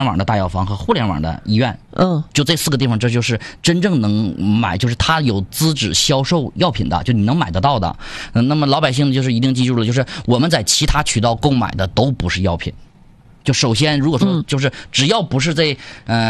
网的大药房和互联网的医院，就这4个地方，这就是真正能买，就是它有资质销售药品的，就你能买得到的。那么老百姓就是一定记住了，就是我们在其他渠道购买的都不是药品。就首先，如果说就是只要不是这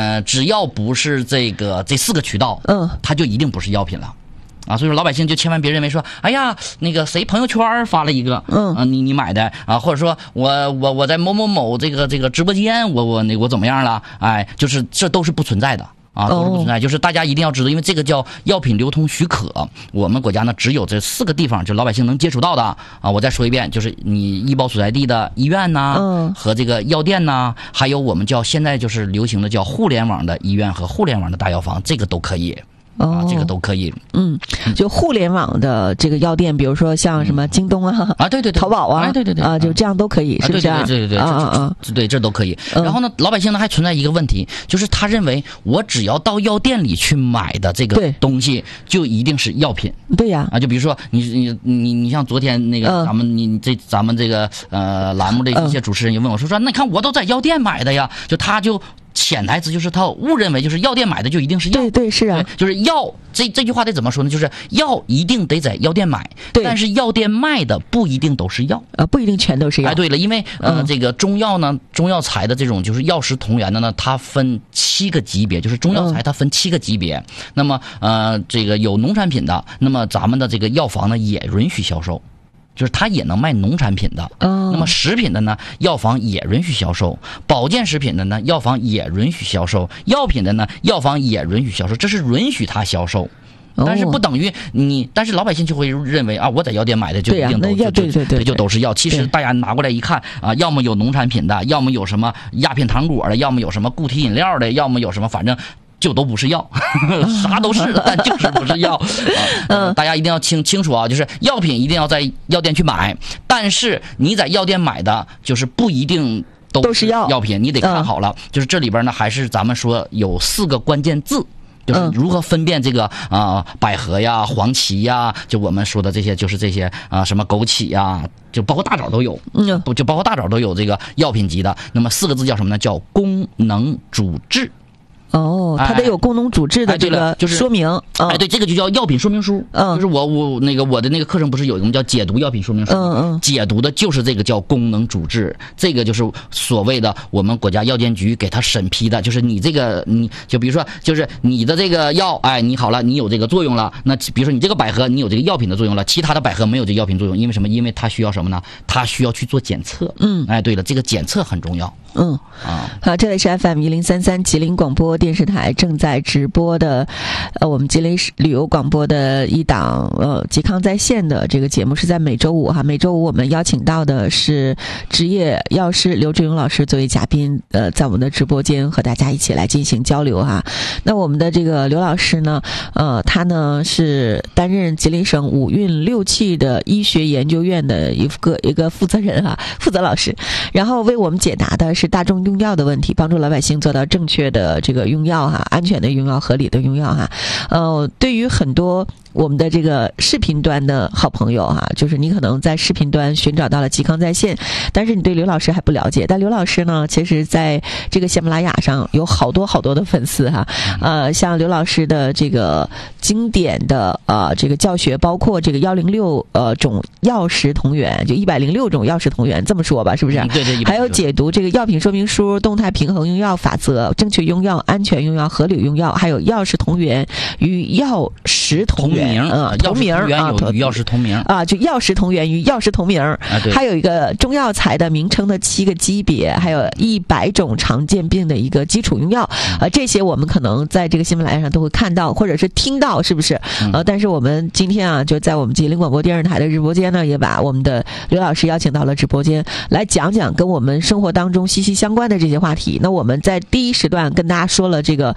4个渠道，它就一定不是药品了。啊，所以说老百姓就千万别认为说，哎呀，那个谁朋友圈发了一个，你买的啊，或者说我在某某某这个直播间，我怎么样了？哎，就是这都是不存在的啊，都是不存在。就是大家一定要知道，因为这个叫药品流通许可，我们国家呢只有这4个地方，就老百姓能接触到的啊。我再说一遍，就是你医保所在地的医院呐，和这个药店呐，还有我们叫现在就是流行的叫互联网的医院和互联网的大药房，这个都可以。这个都可以。 就互联网的这个药店，比如说像什么京东啊， 对， 淘宝啊， 对啊，就这样都可以，是不是？ 对，对，这都可以。然后呢，老百姓呢还存在一个问题，就是他认为我只要到药店里去买的这个东西，就一定是药品。 对呀， 就比如说你像昨天那个咱们这个栏目的一些主持人也问我说，那你看我都在药店买的呀，就他就。潜台词就是他误认为就是药店买的就一定是药， 对是啊， 就是药这句话得怎么说呢？就是药一定得在药店买，但是药店卖的不一定都是药不一定全都是药。 对了，因为这个中药呢，中药材的这种就是药食同源的呢，它分7个级别，就是中药材它分7个级别。那么这个有农产品的，那么咱们的这个药房呢也允许销售。就是它也能卖农产品的，那么食品的呢，药房也允许销售；保健食品的呢，药房也允许销售；药品的呢，药房也允许销售，这是允许它销售。但是不等于但是老百姓就会认为啊，我在药店买的就一定就都是药。其实大家拿过来一看啊，要么有农产品的，要么有什么鸦片糖果的，要么有什么固体饮料的，要么有什么反正。就都不是药，啥都是，但就是不是药。大家一定要清楚啊，就是药品一定要在药店去买，但是你在药店买的，就是不一定都是药品，你得看好了。就是这里边呢，还是咱们说有4个关键字。就是如何分辨这个百合呀、黄芪呀，就我们说的这些，就是这些什么枸杞呀，就包括大枣都有，就包括大枣都有这个药品级的。那么4个字叫什么呢？叫功能主治。 它得有功能主治的这个说明。 对，这个就叫药品说明书。就是我的那个课程不是有一个叫解读药品说明书？解读的就是这个叫功能主治，这个就是所谓的我们国家药监局给他审批的，就是你这个你就比如说就是你的这个药，你好了，你有这个作用了。那比如说你这个百合，你有这个药品的作用了，其他的百合没有这个药品作用，因为什么？因为它需要什么呢？它需要去做检测。对了，这个检测很重要。 好，这里是 FM1033 吉林广播电视台正在直播的我们吉林旅游广播的一档吉康在线的这个节目，是在每周五哈，每周五我们邀请到的是职业药师刘志勇老师作为嘉宾，在我们的直播间和大家一起来进行交流哈。那我们的这个刘老师呢，他呢是担任吉林省五运6气的医学研究院的一个负责人哈，负责老师，然后为我们解答的是大众用药的问题，帮助老百姓做到正确的这个用药哈，安全的用药，合理的用药哈。对于很多我们的这个视频端的好朋友哈，就是你可能在视频端寻找到了吉康在线，但是你对刘老师还不了解。但刘老师呢，其实在这个喜马拉雅上有好多的粉丝哈。像刘老师的这个经典的这个教学，包括这个106种药食同源，就106种药食同源，这么说吧，是不是？ 对。 还有解读这个药品说明书、动态平衡用药法则、正确用药、安全用药、合理用药，还有药食同源与药食同源。同名与药食同名就药食同源与药食同名。还有一个中药材的名称的7个级别，还有100种常见病的一个基础用药。这些我们可能在这个喜马拉雅上都会看到或者是听到，是不是？但是我们今天就在我们吉林广播电视台的直播间呢，也把我们的刘老师邀请到了直播间，来讲讲跟我们生活当中息息相关的这些话题。那我们在第一时段跟大家说了这个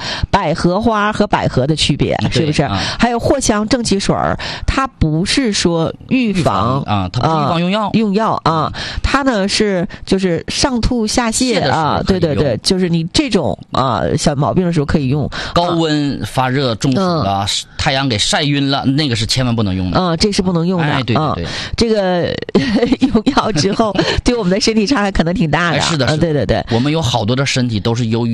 百合花和百合的区别，是不是？还有藿香正气水儿，它不是说预防啊，它不是预防用药啊，它呢是就是上吐下泻啊，对对对，就是你这种小毛病的时候可以用。 高温发热中暑了，太阳给晒晕了，那个是千万不能用的这是不能用的。 对对对， 这个用药之后对我们的身体伤害可能挺大的。 是的， 对对对， 我们有好多的身体都是由于